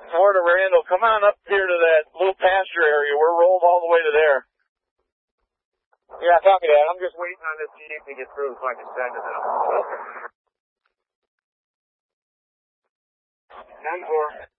Florida Randall, come on up here to that little pasture area. We're rolled all the way to there. Yeah, copy that. I'm just waiting on this Jeep to get through so I can send it out. 10-4.